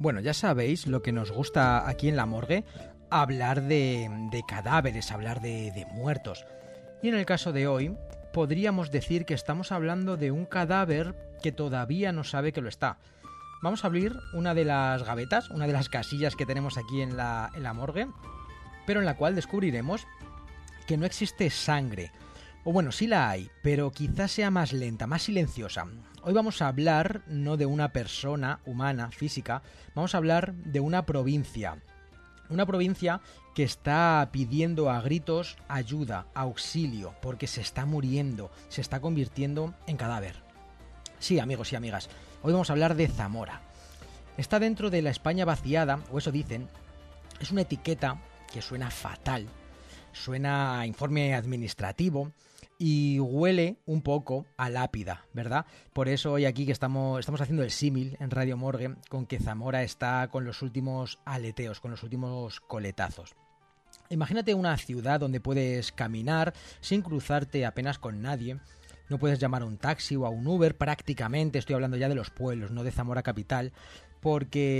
Bueno, ya sabéis lo que nos gusta aquí en La Morgue, hablar de cadáveres, hablar de muertos. Y en el caso de hoy, podríamos decir que estamos hablando de un cadáver que todavía no sabe que lo está. Vamos a abrir una de las gavetas, una de las casillas que tenemos aquí en la morgue, pero en la cual descubriremos que no existe sangre. O bueno, sí la hay, pero quizás sea más lenta, más silenciosa. Hoy vamos a hablar no de una persona humana, física, vamos a hablar de una provincia. Una provincia que está pidiendo a gritos ayuda, auxilio, porque se está muriendo, se está convirtiendo en cadáver. Sí, amigos y amigas, hoy vamos a hablar de Zamora. Está dentro de la España vaciada, o eso dicen, es una etiqueta que suena fatal, suena a informe administrativo y huele un poco a lápida, ¿verdad? Por eso hoy aquí que estamos haciendo el símil en Radio Morgue con que Zamora está con los últimos aleteos, con los últimos coletazos. Imagínate una ciudad donde puedes caminar sin cruzarte apenas con nadie, no puedes llamar a un taxi o a un Uber prácticamente, estoy hablando ya de los pueblos, no de Zamora capital, porque